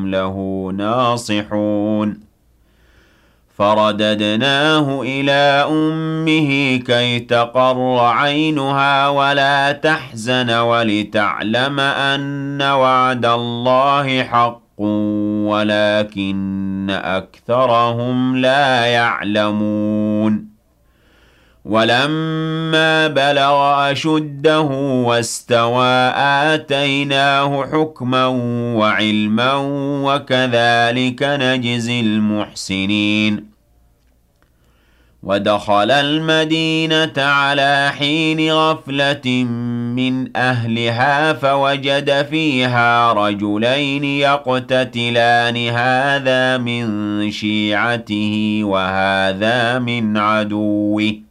له ناصحون فرددناه إلى أمه كي تقر عينها ولا تحزن ولتعلم أن وعد الله حق ولكن أكثرهم لا يعلمون ولما بلغ أشده واستوى آتيناه حكما وعلما وكذلك نجزي المحسنين ودخل المدينة على حين غفلة من أهلها فوجد فيها رجلين يقتتلان هذا من شيعته وهذا من عدوه